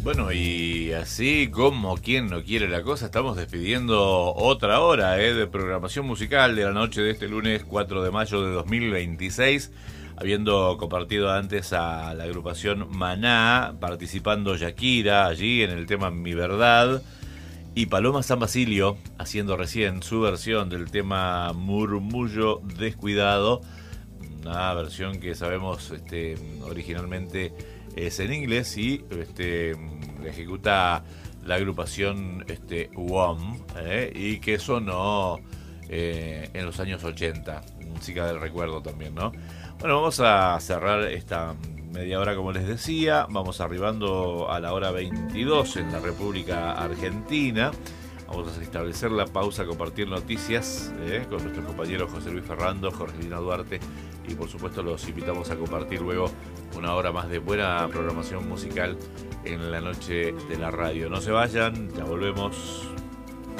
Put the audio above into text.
Bueno, y así como quien no quiere la cosa, estamos despidiendo otra hora de programación musical de la noche de este lunes 4 de mayo de 2026, habiendo compartido antes a la agrupación Maná, participando Shakira allí en el tema Mi Verdad, y Paloma San Basilio haciendo recién su versión del tema Murmullo Descuidado, una versión que sabemos originalmente es en inglés y la ejecuta la agrupación WOM, y que sonó en los años 80, música del recuerdo también, ¿no? Bueno, vamos a cerrar esta media hora, como les decía. Vamos arribando a la hora 22 en la República Argentina. Vamos a establecer la pausa, compartir noticias con nuestros compañeros José Luis Ferrando, Jorgelina Duarte, y por supuesto los invitamos a compartir luego una hora más de buena programación musical en la noche de la radio. No se vayan, ya volvemos.